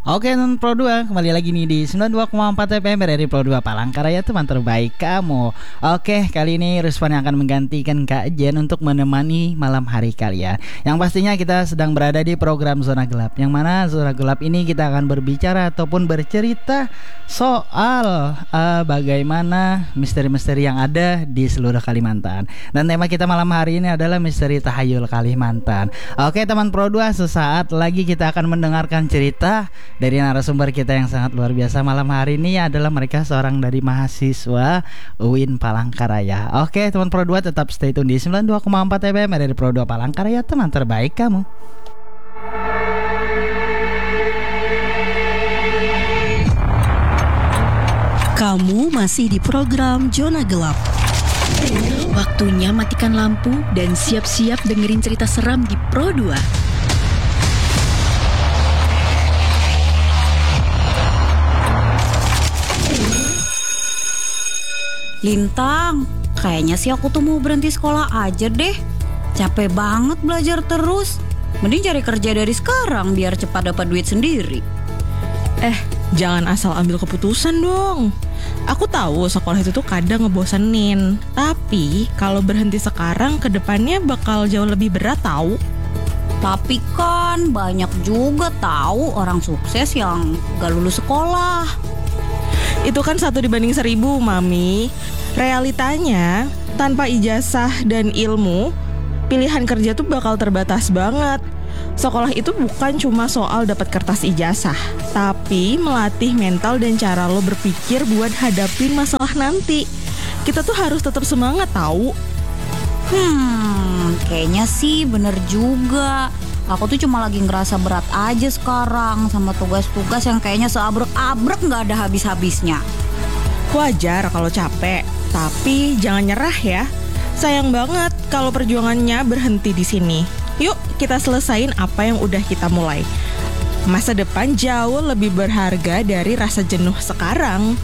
Oke, non Pro 2 kembali lagi nih di 92,4 FM dari Pro 2 Palangkaraya, teman terbaik kamu. Oke, kali ini Ruspan yang akan menggantikan Kak Jen untuk menemani malam hari kalian. Yang pastinya kita sedang berada di program Zona Gelap, yang mana Zona Gelap ini kita akan berbicara ataupun bercerita soal bagaimana misteri-misteri yang ada di seluruh Kalimantan. Dan tema kita malam hari ini adalah misteri tahayul Kalimantan. Oke, teman Pro 2, sesaat lagi kita akan mendengarkan cerita dari narasumber kita yang sangat luar biasa malam hari ini. Adalah mereka seorang dari mahasiswa UIN Palangkaraya. Oke, teman Pro 2 tetap stay tune di 92,4 FM dari Pro 2 Palangkaraya, teman terbaik kamu. Kamu masih di program Zona Gelap. Waktunya matikan lampu dan siap-siap dengerin cerita seram di Pro 2. Lintang, kayaknya sih aku tuh mau berhenti sekolah aja deh. Capek banget belajar terus. Mending cari kerja dari sekarang biar cepat dapat duit sendiri. Jangan asal ambil keputusan dong. Aku tahu sekolah itu tuh kadang ngebosenin. Tapi kalau berhenti sekarang, kedepannya bakal jauh lebih berat tahu. Tapi kan banyak juga tahu orang sukses yang gak lulus sekolah. Itu kan 1 banding 1000, Mami. Realitanya, tanpa ijazah dan ilmu, pilihan kerja tuh bakal terbatas banget. Sekolah itu bukan cuma soal dapat kertas ijazah, tapi melatih mental dan cara lo berpikir buat hadapin masalah nanti. Kita tuh harus tetap semangat tahu. Kayaknya sih bener juga. Aku tuh cuma lagi ngerasa berat aja sekarang sama tugas-tugas yang kayaknya seabrek-abrek gak ada habis-habisnya. Wajar kalau capek, tapi jangan nyerah ya. Sayang banget kalau perjuangannya berhenti di sini. Yuk kita selesain apa yang udah kita mulai. Masa depan jauh lebih berharga dari rasa jenuh sekarang.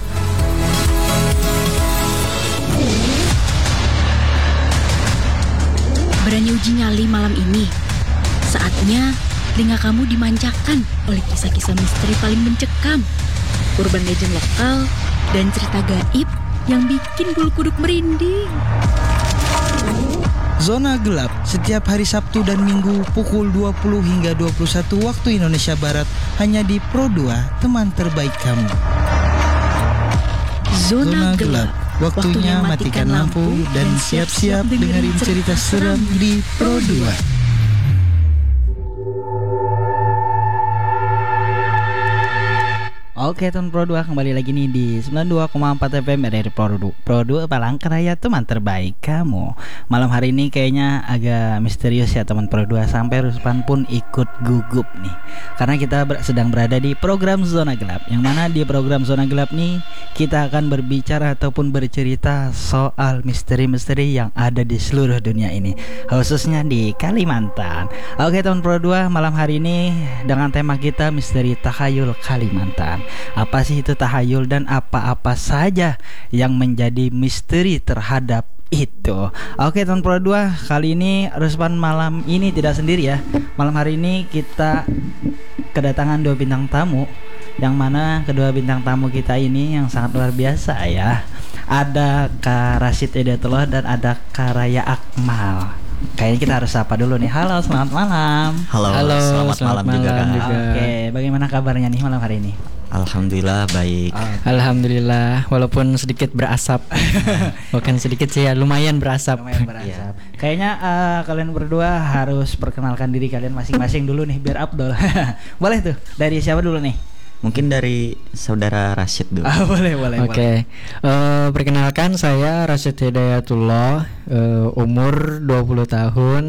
Berani uji nyali malam ini. Saatnya telinga kamu dimanjakan oleh kisah-kisah misteri paling mencekam, urban legend lokal, dan cerita gaib yang bikin bulu kuduk merinding. Zona Gelap setiap hari Sabtu dan Minggu pukul 20 hingga 21 waktu Indonesia Barat, hanya di Pro 2, teman terbaik kamu. Zona Gelap. Waktunya matikan lampu dan siap-siap dengerin cerita seram di Pro 2. Oke, teman Pro 2 kembali lagi nih di 92,4 FM dari Pro 2 Palangkaraya, teman terbaik kamu. Malam hari ini kayaknya agak misterius ya teman Pro 2, sampai Ruspan pun ikut gugup nih. Karena kita sedang berada di program Zona Gelap, yang mana di program Zona Gelap nih kita akan berbicara ataupun bercerita soal misteri-misteri yang ada di seluruh dunia ini, khususnya di Kalimantan. Oke, teman Pro 2, malam hari ini dengan tema kita misteri tahayul Kalimantan. Apa sih itu tahayul dan apa-apa saja yang menjadi misteri terhadap itu? Oke, teman Pro 2, kali ini Ruspan malam ini tidak sendiri ya. Malam hari ini kita kedatangan 2 bintang tamu, yang mana kedua bintang tamu kita ini yang sangat luar biasa ya. Ada Kak Rashid Hidayatullah dan ada Kak Raya Akmal. Kayaknya kita harus sapa dulu nih. Halo, selamat malam. Halo, selamat malam juga kan. Oke, bagaimana kabarnya nih malam hari ini? Alhamdulillah baik. Alhamdulillah, walaupun sedikit berasap. Bukan sedikit sih ya, lumayan berasap. Ya. Kayaknya kalian berdua harus perkenalkan diri kalian masing-masing dulu nih biar Abdul. Boleh tuh, dari siapa dulu nih? Mungkin dari saudara Rashid dulu. Boleh. Oke. Perkenalkan, saya Rashid Hidayatullah, umur 20 tahun.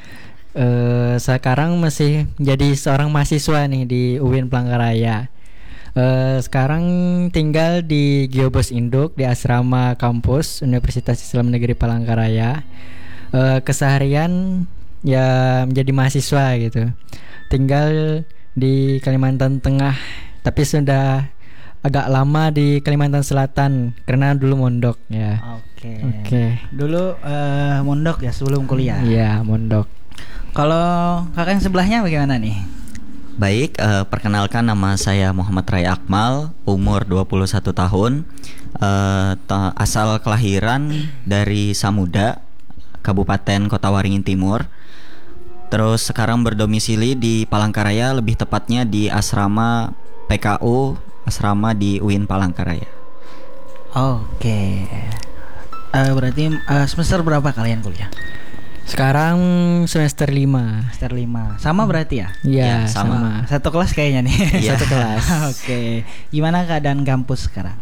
Sekarang masih jadi seorang mahasiswa nih di UIN Palangkaraya. Sekarang tinggal di Geobos Induk di asrama kampus Universitas Islam Negeri Palangkaraya. Keseharian ya menjadi mahasiswa gitu. Tinggal di Kalimantan Tengah, tapi sudah agak lama di Kalimantan Selatan karena dulu mondok ya. Oke. Dulu mondok ya sebelum kuliah. Iya, mondok. Kalau kakak yang sebelahnya bagaimana nih? Baik, perkenalkan nama saya Muhammad Rai Akmal, umur 21 tahun, asal kelahiran dari Samuda, Kabupaten Kota Waringin Timur. Terus sekarang berdomisili di Palangkaraya, lebih tepatnya di asrama PKU, asrama di UIN Palangkaraya. Oke. Berarti semester berapa kalian kuliah? Sekarang semester 5. Semester 5. Sama berarti ya? Iya, Ya, sama. sama. Satu kelas kayaknya nih. Iya. Satu kelas. Oke. Gimana keadaan kampus sekarang?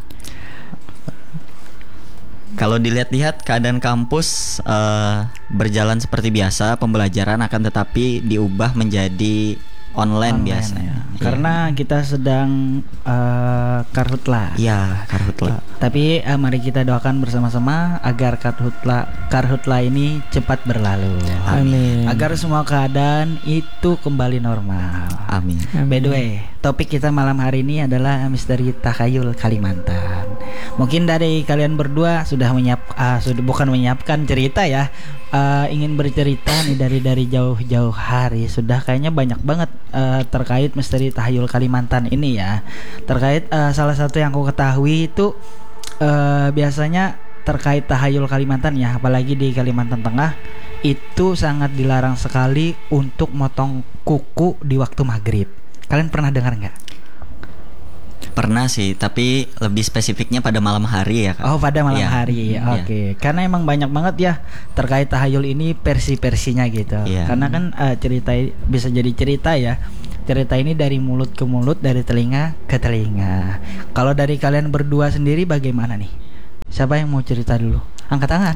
Kalau dilihat-lihat keadaan kampus berjalan seperti biasa, pembelajaran akan tetapi diubah menjadi online biasanya. Ya. Karena kita sedang karhutla. Iya, karhutla. Tapi mari kita doakan bersama-sama agar karhutla ini cepat berlalu. Amin. Agar semua keadaan itu kembali normal. Amin. By the way, topik kita malam hari ini adalah misteri Tahayul Kalimantan. Mungkin dari kalian berdua sudah bukan menyiapkan cerita ya, ingin bercerita nih dari jauh-jauh hari. Sudah kayaknya banyak banget terkait misteri Tahayul Kalimantan ini ya. Terkait salah satu yang aku ketahui itu biasanya terkait Tahayul Kalimantan ya, apalagi di Kalimantan Tengah itu sangat dilarang sekali untuk motong kuku di waktu maghrib. Kalian pernah dengar nggak? Pernah sih, tapi lebih spesifiknya pada malam hari ya, Kak. Oh, pada malam Iya. hari. Iya. Oke. Karena emang banyak banget ya terkait tahayul ini versi-versinya gitu. Iya. Karena kan cerita bisa jadi cerita ya. Cerita ini dari mulut ke mulut, dari telinga ke telinga. Kalau dari kalian berdua sendiri bagaimana nih? Siapa yang mau cerita dulu? Angkat tangan.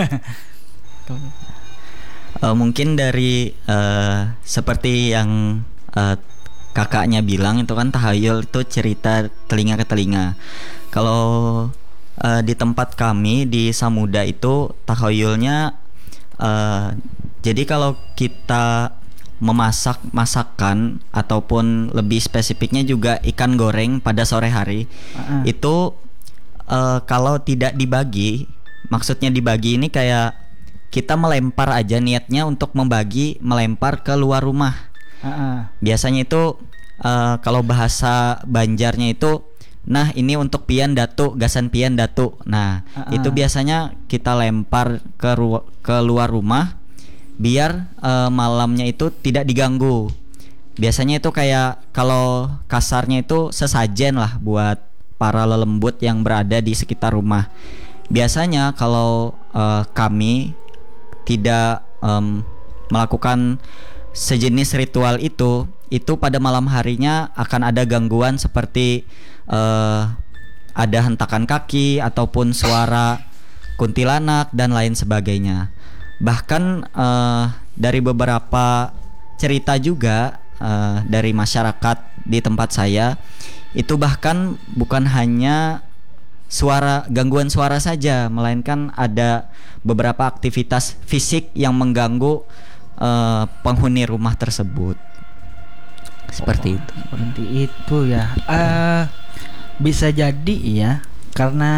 Mungkin dari seperti yang kakaknya bilang itu kan tahayul itu cerita telinga ke telinga. Kalau di tempat kami di Samuda itu tahayulnya jadi kalau kita memasak masakan ataupun lebih spesifiknya juga ikan goreng pada sore hari itu kalau tidak dibagi, maksudnya dibagi ini kayak kita melempar aja, niatnya untuk melempar ke luar rumah. Biasanya itu kalau bahasa Banjarnya itu, nah ini untuk pian datu, gasan pian datu. Nah itu biasanya kita lempar ke luar rumah biar malamnya itu tidak diganggu. Biasanya itu kayak kalau kasarnya itu sesajen lah buat para lelembut yang berada di sekitar rumah. Biasanya kalau kami tidak melakukan sejenis ritual itu pada malam harinya akan ada gangguan seperti ada hentakan kaki ataupun suara kuntilanak dan lain sebagainya. Bahkan dari beberapa cerita juga dari masyarakat di tempat saya itu bahkan bukan hanya gangguan suara saja, melainkan ada beberapa aktivitas fisik yang mengganggu penghuni rumah tersebut. Seperti itu. Seperti itu ya. Bisa jadi ya, karena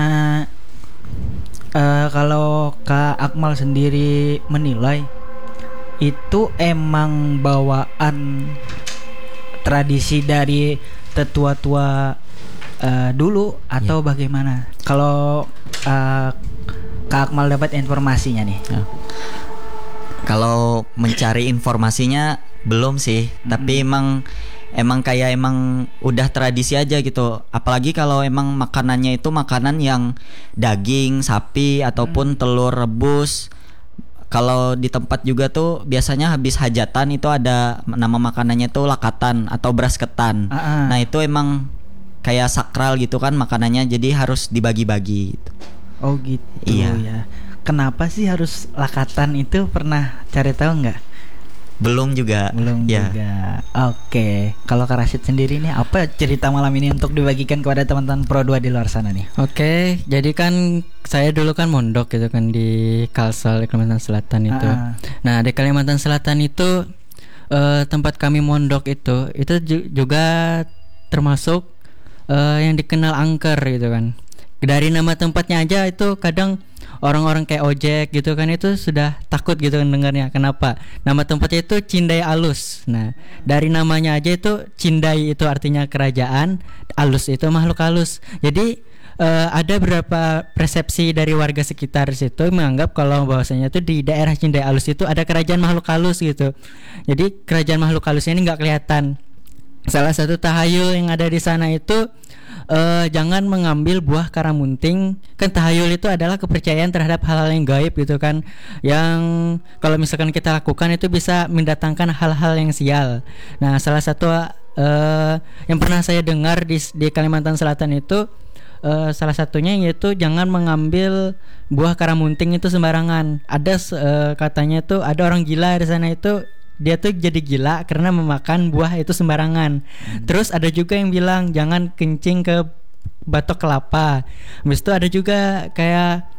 kalau Kak Akmal sendiri menilai itu emang bawaan tradisi dari tetua-tua dulu atau bagaimana? Kalau Kak Akmal dapat informasinya nih. Kalau mencari informasinya belum sih, tapi emang udah tradisi aja gitu. Apalagi kalau emang makanannya itu makanan yang daging sapi ataupun telur rebus. Kalau di tempat juga tuh biasanya habis hajatan itu ada nama makanannya tuh lakatan atau beras ketan. Nah itu emang kayak sakral gitu kan makanannya, jadi harus dibagi-bagi gitu. Oh gitu. Iya. Ya. Kenapa sih harus lakatan itu, pernah cari tahu nggak? Belum juga. Belum ya. juga. Oke. Kalau Kak Rashid sendiri nih, apa cerita malam ini untuk dibagikan kepada teman-teman Pro 2 di luar sana nih? Oke, jadi kan saya dulu kan mondok gitu kan di Kalsel, Kalimantan Selatan itu. Nah, di Kalimantan Selatan itu tempat kami mondok itu juga termasuk yang dikenal angker gitu kan. Dari nama tempatnya aja itu kadang orang-orang kayak ojek gitu kan itu sudah takut gitu kan dengarnya. Kenapa? Nama tempatnya itu Cindai Alus. Nah, dari namanya aja itu Cindai itu artinya kerajaan, Alus itu makhluk halus. Jadi ada beberapa persepsi dari warga sekitar situ menganggap kalau bahwasanya itu di daerah Cindai Alus itu ada kerajaan makhluk halus gitu. Jadi kerajaan makhluk halusnya ini nggak kelihatan. Salah satu tahayul yang ada di sana itu jangan mengambil buah karamunting. Kan tahayul itu adalah kepercayaan terhadap hal-hal yang gaib gitu kan, yang kalau misalkan kita lakukan itu bisa mendatangkan hal-hal yang sial. Nah, salah satu yang pernah saya dengar di Kalimantan Selatan itu salah satunya yaitu jangan mengambil buah karamunting itu sembarangan. Ada katanya tuh ada orang gila di sana itu, dia tuh jadi gila karena memakan buah itu sembarangan. Terus ada juga yang bilang jangan kencing ke batok kelapa. Habis itu ada juga kayak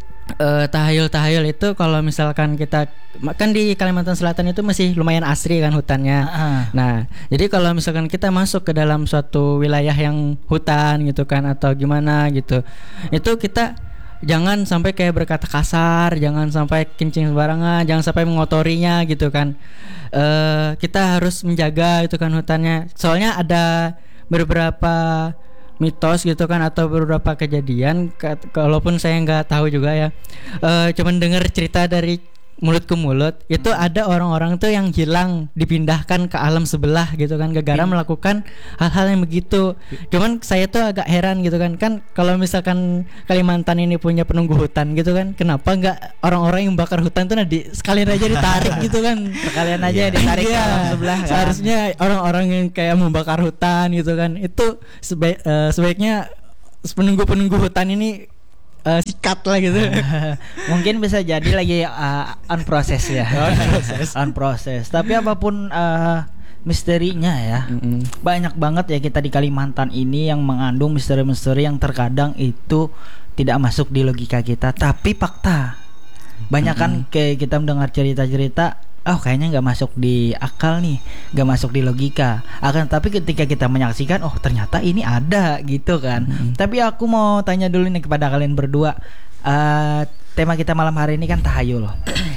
tahayul itu kalau misalkan kita kan di Kalimantan Selatan itu masih lumayan asri kan hutannya. Nah, jadi kalau misalkan kita masuk ke dalam suatu wilayah yang hutan gitu kan atau gimana gitu, itu kita jangan sampai kayak berkata kasar, jangan sampai kencing sembarangan, jangan sampai mengotorinya gitu kan. Kita harus menjaga itu kan hutannya. Soalnya ada beberapa mitos gitu kan atau beberapa kejadian, kalaupun saya nggak tahu juga ya, cuman dengar cerita dari mulut ke mulut, itu ada orang-orang tuh yang hilang dipindahkan ke alam sebelah gitu kan gara-gara melakukan hal-hal yang begitu. Cuman saya tuh agak heran gitu kan kalau misalkan Kalimantan ini punya penunggu hutan gitu kan, kenapa nggak orang-orang yang bakar hutan tuh sekalian aja ditarik gitu kan, sekalian aja ditarik ke alam sebelah kan? Seharusnya orang-orang yang kayak membakar hutan gitu kan itu sebaiknya penunggu hutan ini sikat lah gitu. Mungkin bisa jadi lagi on proses ya. On proses. Tapi apapun misterinya ya, banyak banget ya kita di Kalimantan ini yang mengandung misteri-misteri yang terkadang itu tidak masuk di logika kita, tapi fakta. Banyak kan kayak kita mendengar cerita-cerita, kayaknya nggak masuk di akal nih, nggak masuk di logika. Tapi ketika kita menyaksikan, ternyata ini ada gitu kan. Tapi aku mau tanya dulu nih kepada kalian berdua. Tema kita malam hari ini kan tahayul.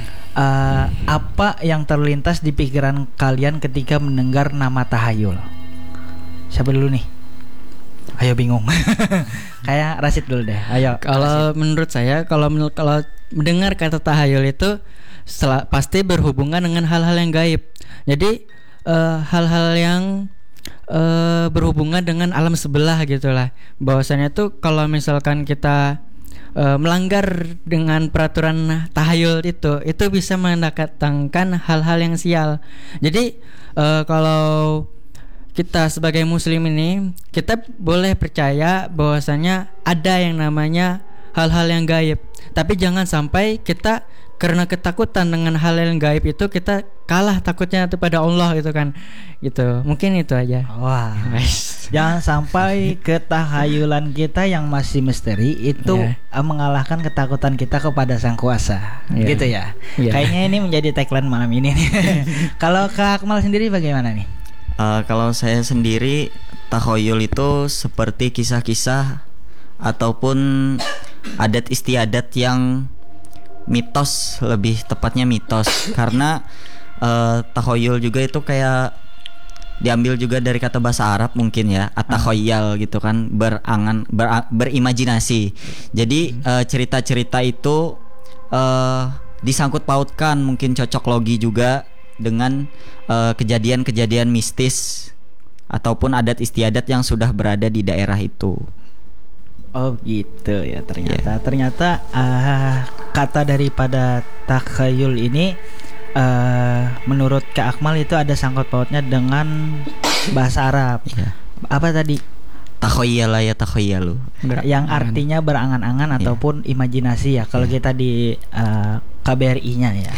Apa yang terlintas di pikiran kalian ketika mendengar nama tahayul? Siapa dulu nih? Ayo bingung. Kayak Rasid dulu deh. Ayo. Kalau menurut saya, kalau mendengar kata tahayul itu pasti berhubungan dengan hal-hal yang gaib. Jadi hal-hal yang berhubungan dengan alam sebelah gitulah. Bahwasanya tuh kalau misalkan kita melanggar dengan peraturan tahayul itu bisa mendatangkan hal-hal yang sial. Jadi kalau kita sebagai muslim ini, kita boleh percaya bahwasanya ada yang namanya hal-hal yang gaib. Tapi jangan sampai kita karena ketakutan dengan hal yang gaib itu kita kalah takutnya kepada Allah gitu kan. Gitu. Mungkin itu aja. Wah. Nice. Jangan sampai ketahayulan kita yang masih misteri itu mengalahkan ketakutan kita kepada Sang Kuasa. Gitu ya. Kayaknya ini menjadi tagline malam ini nih. Kalau Kak Akmal sendiri bagaimana nih? Kalau saya sendiri, tahayul itu seperti kisah-kisah ataupun adat istiadat yang mitos, lebih tepatnya mitos. Karena tahayul juga itu kayak diambil juga dari kata bahasa Arab mungkin ya, at-takhayyal gitu kan, berimajinasi. Jadi cerita-cerita itu disangkut pautkan, mungkin cocok logi juga dengan kejadian-kejadian mistis ataupun adat istiadat yang sudah berada di daerah itu. Oh gitu ya ternyata. Ternyata kata daripada takhayul ini menurut Kak Akmal itu ada sangkut pautnya dengan bahasa Arab. Apa tadi? Takhayyala ya takhayyalu. Yang artinya berangan-angan ataupun imajinasi ya. Kalau kita di KBRI-nya ya.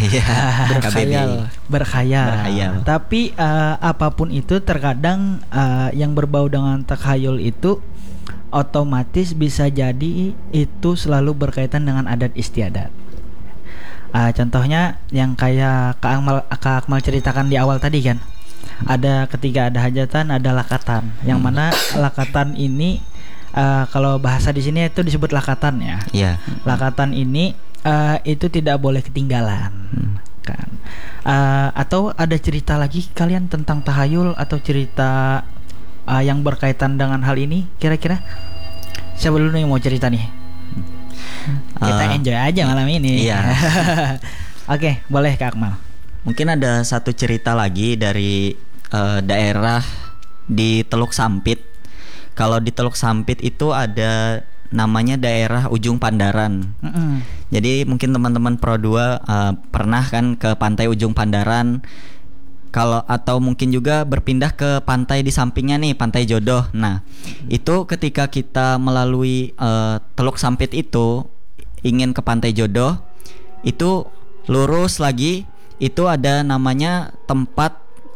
Berkhayal. Tapi apapun itu terkadang yang berbau dengan takhayul itu otomatis bisa jadi itu selalu berkaitan dengan adat istiadat. Contohnya yang kayak Kak Akmal ceritakan di awal tadi kan, ada ketika ada hajatan ada lakatan, yang mana lakatan ini Kalau bahasa di sini itu disebut lakatan ya. Iya. Lakatan ini itu tidak boleh ketinggalan. Kan. Atau ada cerita lagi kalian tentang tahayul atau cerita yang berkaitan dengan hal ini kira-kira? Siapa dulu nih yang mau cerita nih? Kita enjoy aja malam ini. Iya. Oke, boleh Kak Akmal. Mungkin ada satu cerita lagi dari daerah di Teluk Sampit. Kalau di Teluk Sampit itu ada namanya daerah Ujung Pandaran. Jadi mungkin teman-teman Pro 2 pernah kan ke pantai Ujung Pandaran. Kalau atau mungkin juga berpindah ke pantai di sampingnya nih, Pantai Jodoh. Nah, itu ketika kita melalui Teluk Sampit itu ingin ke Pantai Jodoh, itu lurus lagi itu ada namanya tempat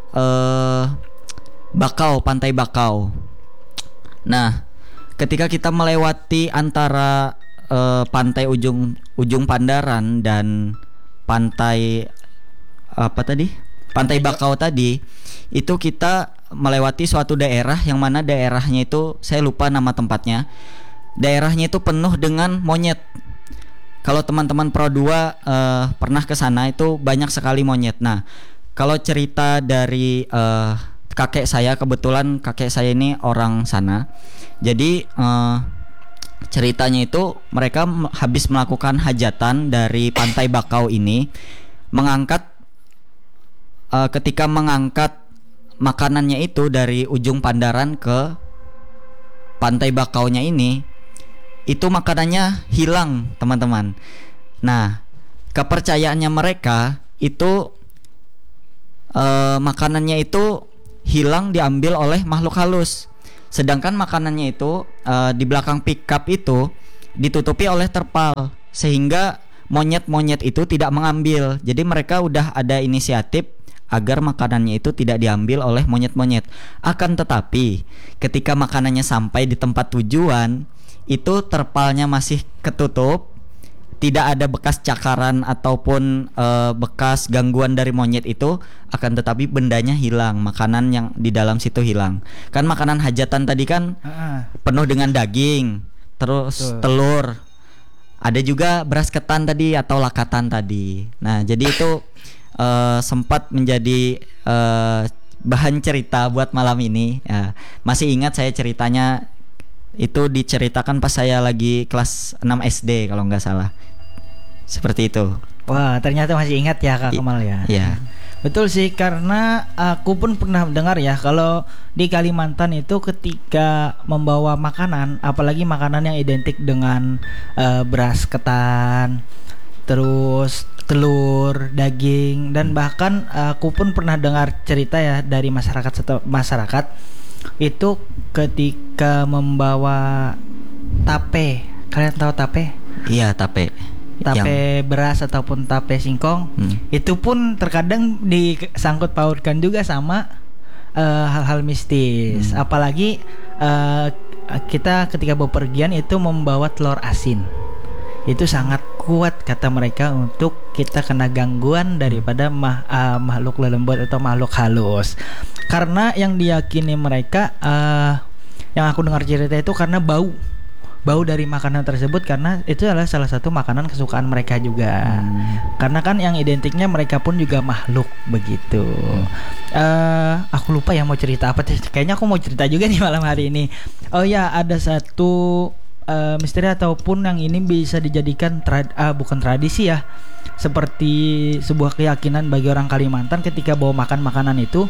Bakau, Pantai Bakau. Nah, ketika kita melewati antara pantai ujung Pandaran dan pantai apa tadi? Pantai Bakau tadi, itu kita melewati suatu daerah yang mana daerahnya itu saya lupa nama tempatnya. Daerahnya itu penuh dengan monyet. Kalau teman-teman Pro 2 pernah ke sana itu banyak sekali monyet. Nah, kalau cerita dari kakek saya, kebetulan kakek saya ini orang sana. Jadi ceritanya itu mereka habis melakukan hajatan dari Pantai Bakau ini, ketika mengangkat makanannya itu dari ujung Pandaran ke Pantai Bakaunya ini, itu makanannya hilang, teman-teman. Nah, kepercayaannya mereka itu makanannya itu hilang diambil oleh makhluk halus. Sedangkan makanannya itu di belakang pickup itu ditutupi oleh terpal, sehingga monyet-monyet itu tidak mengambil. Jadi mereka udah ada inisiatif agar makanannya itu tidak diambil oleh monyet-monyet. Akan tetapi ketika makanannya sampai di tempat tujuan, itu terpalnya masih ketutup, tidak ada bekas cakaran ataupun bekas gangguan dari monyet itu, akan tetapi bendanya hilang, makanan yang di dalam situ hilang. Kan makanan hajatan tadi kan penuh dengan daging, terus telur, ada juga beras ketan tadi atau lakatan tadi. Nah, jadi itu sempat menjadi bahan cerita buat malam ini. Masih ingat saya ceritanya itu diceritakan pas saya lagi kelas 6 SD kalau nggak salah. Seperti itu. Wah, ternyata masih ingat ya Kak Kemal ya. Iya. Betul sih, karena aku pun pernah dengar ya, kalau di Kalimantan itu ketika membawa makanan, apalagi makanan yang identik dengan beras ketan, terus telur, daging, dan bahkan aku pun pernah dengar cerita ya dari masyarakat itu ketika membawa tape. Kalian tahu tape? Iya, tape Beras ataupun tape singkong. Itu pun terkadang disangkut pautkan juga sama hal-hal mistis. Apalagi kita ketika bepergian itu membawa telur asin. Itu sangat kuat kata mereka untuk kita kena gangguan daripada makhluk lelembut atau makhluk halus. Karena yang diyakini mereka, yang aku dengar cerita itu karena bau dari makanan tersebut, karena itu adalah salah satu makanan kesukaan mereka juga. Karena kan yang identiknya mereka pun juga makhluk begitu. Aku lupa yang mau cerita apa. Kayaknya aku mau cerita juga nih malam hari ini. Oh ya, ada satu misteri ataupun yang ini bisa dijadikan bukan tradisi ya, seperti sebuah keyakinan bagi orang Kalimantan. Ketika bawa makan makanan itu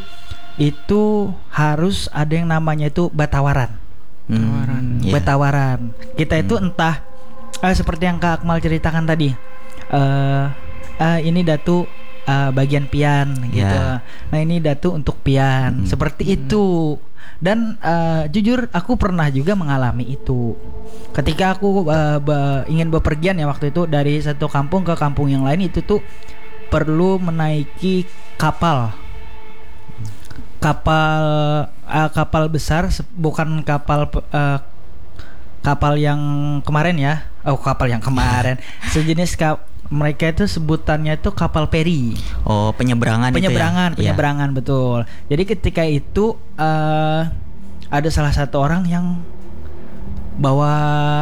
harus ada yang namanya itu batawaran. Batawaran. Kita itu entah seperti yang Kak Akmal ceritakan tadi, ini datu bagian pian gitu. Nah, ini datu untuk pian. Seperti itu. Dan jujur aku pernah juga mengalami itu. Ketika aku ingin bepergian ya waktu itu dari satu kampung ke kampung yang lain, itu tuh perlu menaiki kapal besar, bukan kapal yang kemarin ya. Kapal yang kemarin. Sejenis mereka itu sebutannya itu kapal peri. Oh, penyeberangan itu ya? Penyeberangan, betul. Jadi ketika itu ada salah satu orang yang bawa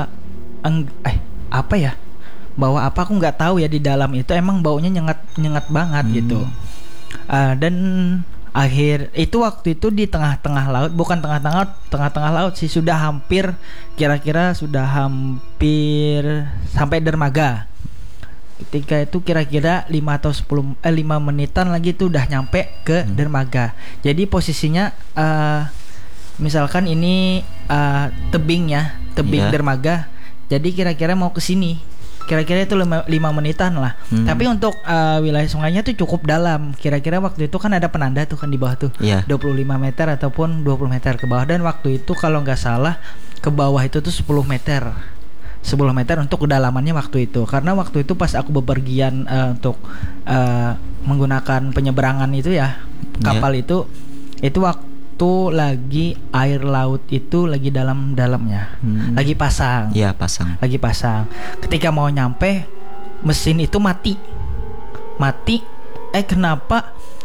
apa ya? Bawa apa aku nggak tahu ya, di dalam itu emang baunya nyengat banget gitu. Dan akhir itu waktu itu di tengah-tengah laut, bukan tengah-tengah laut sih, sudah hampir sampai dermaga. Ketika itu kira-kira 5 atau 5 menitan lagi tuh udah nyampe ke dermaga. Jadi posisinya misalkan ini tebing dermaga. Jadi kira-kira mau ke sini. Kira-kira itu 5 menitan lah. Tapi untuk wilayah sungainya tuh cukup dalam. Kira-kira waktu itu kan ada penanda tuh kan di bawah tuh. 25 meter ataupun 20 meter ke bawah. Dan waktu itu kalau nggak salah ke bawah itu tuh 10 meter. 10 meter untuk kedalamannya waktu itu. Karena waktu itu pas aku bepergian untuk menggunakan penyeberangan itu ya, kapal itu waktu lagi air laut itu lagi dalamnya. Lagi pasang. Iya, pasang. Lagi pasang. Ketika mau nyampe, mesin itu mati. Kenapa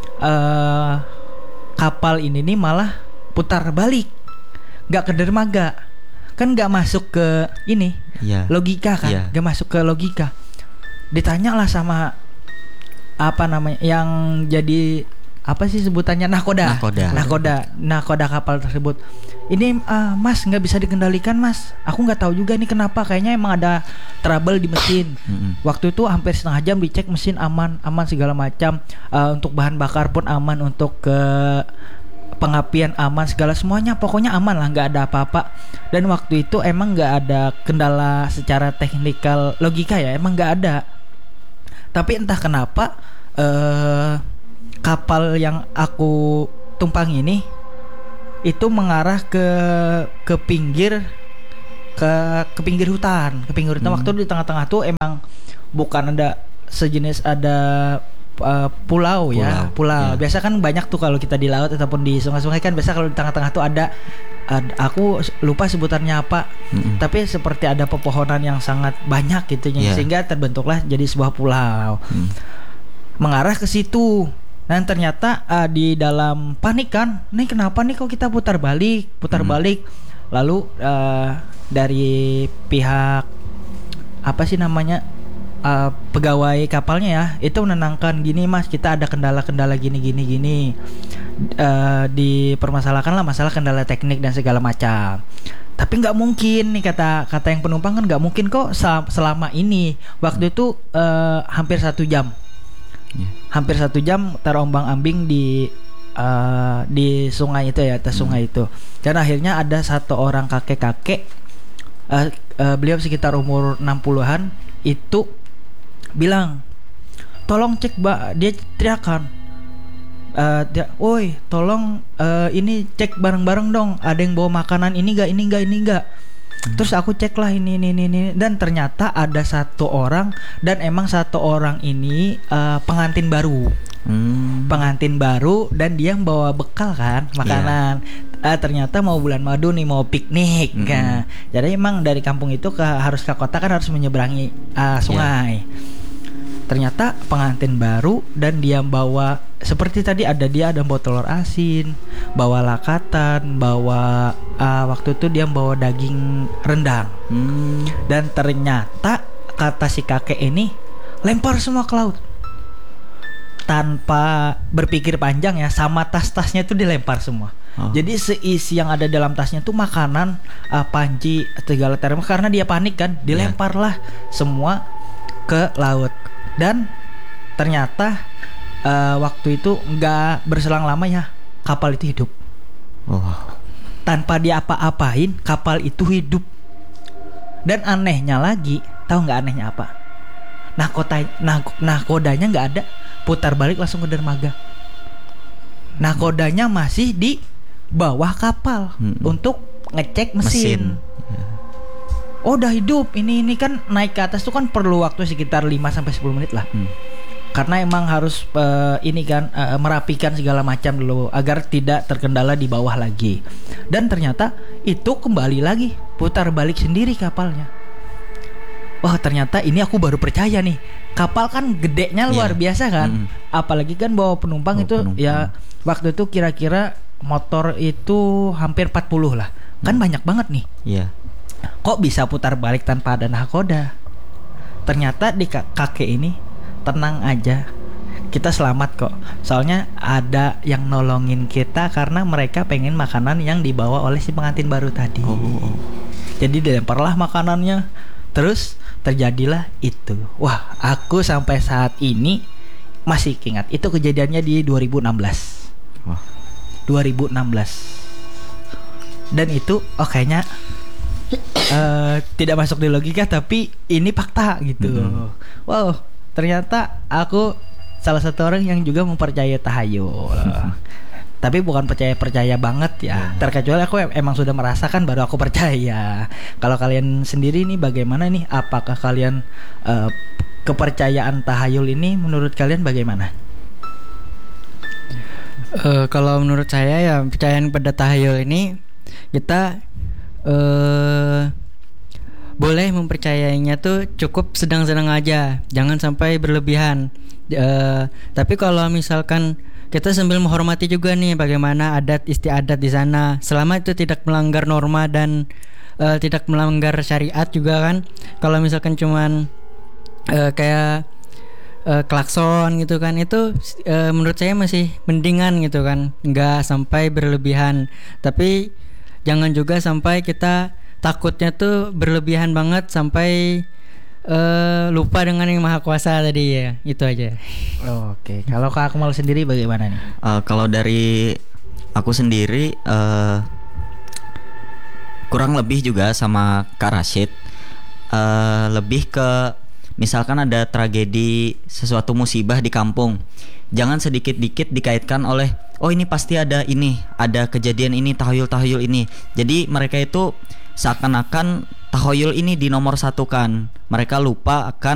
kapal ini nih malah putar balik? Gak ke dermaga. Kan gak masuk ke ini logika kan, gak masuk ke logika. Ditanya lah sama apa namanya yang jadi apa sih sebutannya, nahkoda kapal tersebut. Ini mas nggak bisa dikendalikan mas, aku nggak tahu juga nih kenapa, kayaknya emang ada trouble di mesin. Waktu itu hampir setengah jam dicek, mesin aman segala macam, untuk bahan bakar pun aman, untuk ke pengapian aman, semuanya pokoknya aman lah, nggak ada apa-apa. Dan waktu itu emang nggak ada kendala secara teknikal logika ya, emang nggak ada. Tapi entah kenapa kapal yang aku tumpang ini itu mengarah ke pinggir hutan. Waktu di tengah-tengah tuh emang bukan ada sejenis ada pulau. Biasa kan banyak tuh kalau kita di laut ataupun di sungai-sungai kan biasa kalau di tengah-tengah tuh ada aku lupa sebutannya apa, tapi seperti ada pepohonan yang sangat banyak gitu, sehingga terbentuklah jadi sebuah pulau. Mengarah ke situ. Dan ternyata di dalam panik kan, nih kenapa nih kok kita putar balik. Lalu dari pihak apa sih namanya, pegawai kapalnya ya, itu menenangkan, gini mas, kita ada kendala gini. Dipermasalahkan lah masalah kendala teknik dan segala macam. Tapi nggak mungkin nih, kata yang penumpang kan, nggak mungkin kok selama ini. Waktu itu hampir 1 jam. Hampir 1 jam terombang-ambing di sungai itu ya, atas sungai itu. Dan akhirnya ada satu orang kakek, beliau sekitar umur 60-an, itu bilang, tolong cek mbak, dia teriakan, woi tolong ini cek bareng-bareng dong, ada yang bawa makanan ini enggak. Terus aku cek lah ini, dan ternyata ada satu orang, dan emang satu orang ini pengantin baru. Dan dia bawa bekal kan, makanan. Ternyata mau bulan madu nih, mau piknik. Nah, jadi emang dari kampung itu harus ke kota kan, harus menyeberangi sungai. Ternyata pengantin baru, dan dia bawa seperti tadi ada bawa telur asin, bawa lakatan, bawa waktu itu dia bawa daging rendang. Dan ternyata kata si kakek ini lempar semua ke laut tanpa berpikir panjang ya, sama tas-tasnya itu dilempar semua. Jadi seisi yang ada dalam tasnya tuh makanan, panci, segala terma, karena dia panik kan, dilemparlah semua ke laut. Dan ternyata waktu itu nggak berselang lama ya, kapal itu hidup. Tanpa dia apa-apain, kapal itu hidup. Dan anehnya lagi, tahu nggak anehnya apa? Nahkodanya nggak ada, putar balik langsung ke dermaga. Nahkodanya masih di bawah kapal untuk ngecek mesin. Udah hidup, ini kan naik ke atas tuh kan perlu waktu sekitar 5-10 menit lah. Karena emang harus merapikan segala macam dulu agar tidak terkendala di bawah lagi. Dan ternyata itu kembali lagi, putar balik sendiri kapalnya. Wah, ternyata ini aku baru percaya nih. Kapal kan gedenya luar biasa kan. Apalagi kan bawa penumpang ya, waktu itu kira-kira motor itu hampir 40 lah. Kan banyak banget nih. kok bisa putar balik tanpa ada nahkoda. Ternyata di kakek ini tenang aja, kita selamat kok. Soalnya ada yang nolongin kita karena mereka pengen makanan yang dibawa oleh si pengantin baru tadi. Jadi dilemparlah makanannya, terus terjadilah itu. Wah, aku sampai saat ini masih ingat. Itu kejadiannya di 2016. Wah. 2016. Dan itu kayaknya tidak masuk di logika, tapi ini fakta gitu. Wow, ternyata aku salah satu orang yang juga mempercayai tahayul. Tapi bukan percaya banget ya. Terkecuali aku emang sudah merasakan baru aku percaya. Kalau kalian sendiri nih bagaimana nih? Apakah kalian kepercayaan tahayul ini menurut kalian bagaimana? Kalau menurut saya ya percayaan pada tahayul ini kita boleh mempercayainya tuh cukup sedang-sedang aja, jangan sampai berlebihan. Tapi kalau misalkan kita sambil menghormati juga nih bagaimana adat istiadat di sana, selama itu tidak melanggar norma dan tidak melanggar syariat juga kan. Kalau misalkan cuman kayak klakson gitu kan, itu menurut saya masih mendingan gitu kan, nggak sampai berlebihan. Tapi jangan juga sampai kita takutnya tuh berlebihan banget sampai lupa dengan yang maha kuasa tadi ya. Itu aja. Oke, kalau Kak Akmal sendiri bagaimana nih? Kalau dari aku sendiri kurang lebih juga sama Kak Rashid. Lebih ke misalkan ada tragedi, sesuatu musibah di kampung, jangan sedikit-dikit dikaitkan oleh ini pasti ada kejadian ini, tahayul ini. Jadi mereka itu seakan-akan tahayul ini dinomorsatukan. Mereka lupa akan